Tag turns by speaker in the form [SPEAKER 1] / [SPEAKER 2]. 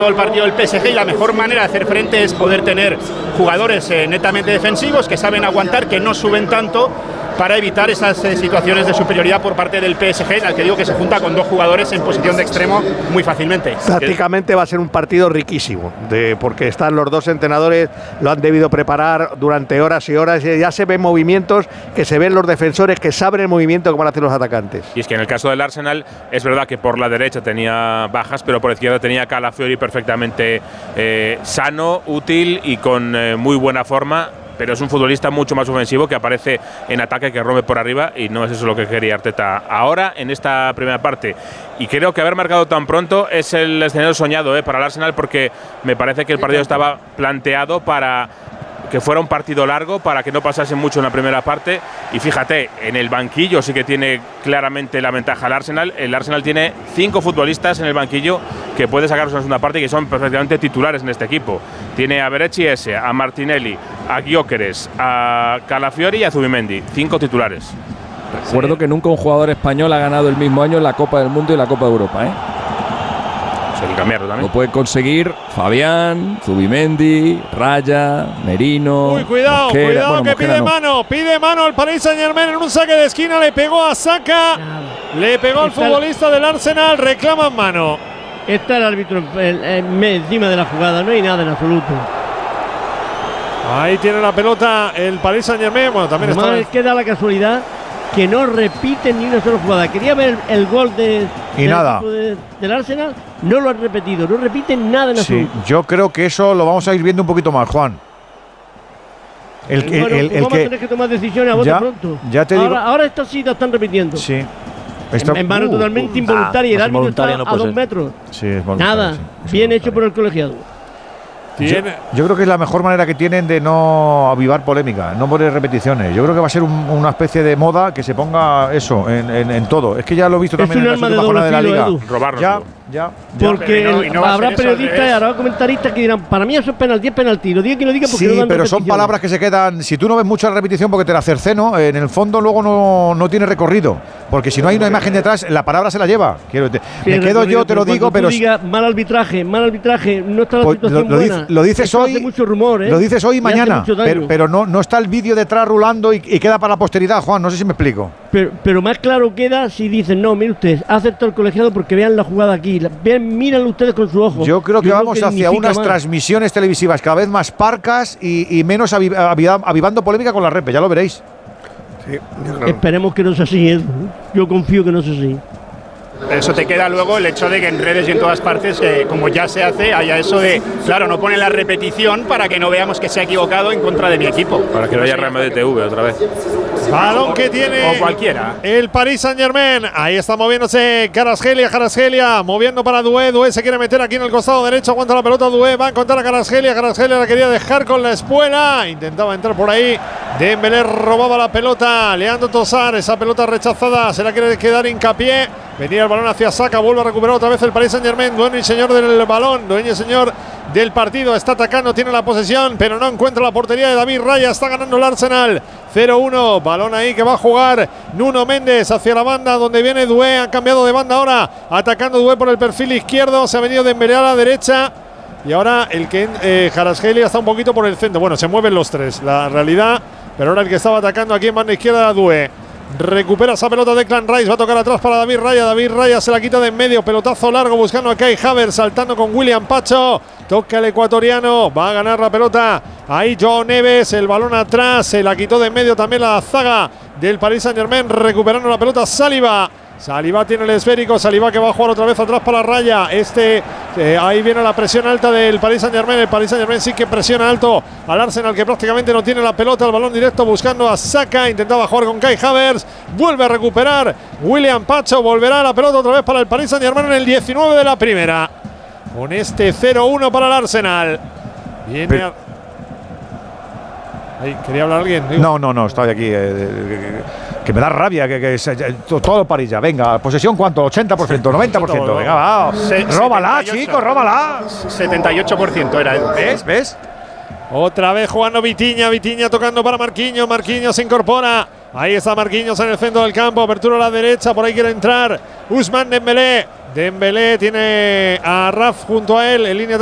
[SPEAKER 1] el partido del PSG y la mejor manera de hacer frente es poder tener jugadores netamente defensivos que saben aguantar, que no suben tanto, para evitar esas situaciones de superioridad por parte del PSG, en el que digo que se junta con dos jugadores en posición de extremo muy fácilmente.
[SPEAKER 2] Tácticamente va a ser un partido riquísimo, porque están los dos entrenadores, lo han debido preparar durante horas y horas, y ya se ven movimientos, que se ven los defensores que saben el movimiento que van a hacer los atacantes.
[SPEAKER 3] Y es que en el caso del Arsenal es verdad que por la derecha tenía bajas, pero por la izquierda tenía Calafiori perfectamente sano, útil y con muy buena forma. Pero es un futbolista mucho más ofensivo, que aparece en ataque, que rompe por arriba, y no es eso lo que quería Arteta ahora en esta primera parte. Y creo que haber marcado tan pronto es el escenario soñado para el Arsenal, porque me parece que el partido estaba planteado para que fuera un partido largo, para que no pasase mucho en la primera parte. Y fíjate, en el banquillo sí que tiene claramente la ventaja el Arsenal. El Arsenal tiene 5 futbolistas en el banquillo que puede sacarlos en la segunda parte y que son perfectamente titulares en este equipo. Tiene a Berechi Eze, a Martinelli, a Gyökeres, a Calafiori y a Zubimendi. 5 titulares.
[SPEAKER 4] Recuerdo que nunca un jugador español ha ganado el mismo año la Copa del Mundo y la Copa de Europa,
[SPEAKER 3] Hay que cambiarlo también.
[SPEAKER 4] Lo pueden conseguir Fabián, Zubimendi, Raya, Merino.
[SPEAKER 5] Uy, cuidado,
[SPEAKER 4] Mosquera.
[SPEAKER 5] cuidado,
[SPEAKER 4] Bueno,
[SPEAKER 5] que
[SPEAKER 4] Mosquera
[SPEAKER 5] pide mano el Paris Saint-Germain en un saque de esquina, le pegó a Saka, le pegó al futbolista del Arsenal, reclaman mano.
[SPEAKER 6] Está el árbitro encima de la jugada, no hay nada en absoluto.
[SPEAKER 5] Ahí tiene la pelota el Paris Saint-Germain, bueno, también está.
[SPEAKER 6] Además, queda la casualidad que no repiten ni una sola jugada. Quería ver el gol del Arsenal, no lo han repetido, no repiten nada en absoluto.
[SPEAKER 7] Yo creo que eso lo vamos a ir viendo un poquito más, Juan.
[SPEAKER 6] Vamos a tener que tomar decisiones a bote pronto.
[SPEAKER 7] Ya te digo.
[SPEAKER 6] Ahora esto sí lo están repitiendo.
[SPEAKER 7] Sí.
[SPEAKER 6] En mano totalmente involuntaria, el árbitro está a 2 metros.
[SPEAKER 7] Sí, es voluntario.
[SPEAKER 6] Nada,
[SPEAKER 7] sí,
[SPEAKER 6] bien hecho por el colegiado.
[SPEAKER 7] Yo creo que es la mejor manera que tienen de no avivar polémica, no poner repeticiones. Yo creo que va a ser una especie de moda que se ponga eso en todo. Es que ya lo he visto también en la última jornada de la liga.
[SPEAKER 3] Robarnos.
[SPEAKER 6] Porque habrá periodistas y habrá comentaristas que dirán, para mí eso es penalti, es penalti. Lo diga quien lo diga porque
[SPEAKER 7] sí,
[SPEAKER 6] no
[SPEAKER 7] pero son palabras que se quedan. Si tú no ves mucho la repetición porque te la cerceno, en el fondo luego no tiene recorrido. Porque si no hay una imagen detrás, la palabra se la lleva. Me quedo yo, te lo digo, pero.
[SPEAKER 6] Diga mal arbitraje, no está la situación buena.
[SPEAKER 7] Lo dices hoy.
[SPEAKER 6] Hace mucho rumor,
[SPEAKER 7] Lo dices hoy y mañana. Pero no está el vídeo detrás rulando y queda para la posteridad, Juan. No sé si me explico.
[SPEAKER 6] Pero más claro queda si dicen, no, mire usted, aceptó el colegiado porque vean la jugada aquí. Mírenlo ustedes con su ojo.
[SPEAKER 7] Yo creo que vamos hacia unas transmisiones televisivas cada vez más parcas y menos avivando polémica con la repe, ya lo veréis.
[SPEAKER 2] Sí,
[SPEAKER 6] esperemos que no sea así, yo confío que no sea así.
[SPEAKER 1] Eso te queda luego el hecho de que en redes y en todas partes, como ya se hace, haya eso de, claro, no ponen la repetición para que no veamos que se ha equivocado en contra de mi equipo.
[SPEAKER 3] Para que no haya Real Madrid TV otra vez.
[SPEAKER 5] Balón que tiene
[SPEAKER 1] o cualquiera.
[SPEAKER 5] El Paris Saint-Germain. Ahí está moviéndose Kvaratskhelia, moviendo para Doué. Doué se quiere meter aquí en el costado derecho, aguanta la pelota Doué, va a encontrar a Kvaratskhelia la quería dejar con la espuela, intentaba entrar por ahí. Dembélé robaba la pelota, Leandro Trossard, esa pelota rechazada, se la quiere quedar Hincapié. Venía el balón hacia Saka, vuelve a recuperar otra vez el Paris Saint-Germain, dueño y señor del balón, dueño y señor del partido, está atacando, tiene la posesión, pero no encuentra la portería de David Raya, está ganando el Arsenal, 0-1, balón ahí que va a jugar Nuno Méndez hacia la banda donde viene Doué, han cambiado de banda ahora, atacando Doué por el perfil izquierdo, se ha venido Dembélé a la derecha, y ahora el que Kvaratskhelia está un poquito por el centro, bueno, se mueven los tres, la realidad, pero ahora el que estaba atacando aquí en banda izquierda era Doué. Recupera esa pelota de Declan Rice, va a tocar atrás para David Raya se la quita de en medio, pelotazo largo buscando a Kai Havertz, saltando con William Pacho, toca el ecuatoriano, va a ganar la pelota, ahí Joao Neves, el balón atrás, se la quitó de en medio también la zaga del Paris Saint-Germain, recuperando la pelota Saliba tiene el esférico, Saliba que va a jugar otra vez atrás para Raya, ahí viene la presión alta del Paris Saint-Germain, el Paris Saint-Germain sí que presiona alto al Arsenal que prácticamente no tiene la pelota, el balón directo buscando a Saka, intentaba jugar con Kai Havertz, vuelve a recuperar William Pacho, volverá la pelota otra vez para el Paris Saint-Germain en el 19 de la primera, con este 0-1 para el Arsenal. Viene ¿quería hablar alguien? Digo.
[SPEAKER 7] No, estoy aquí. Que me da rabia que todo París ya. Venga, posesión, ¿cuánto? 80%, 90%. Venga, va. Róbala, chicos, róbala.
[SPEAKER 1] 78% era él.
[SPEAKER 7] ¿Ves?
[SPEAKER 5] Otra vez jugando Vitinha tocando para Marquinhos se incorpora Ahí está Marquinhos en el centro del campo. Apertura a la derecha. Por ahí quiere entrar Ousmane Dembélé. Dembélé tiene a Raf junto a él en línea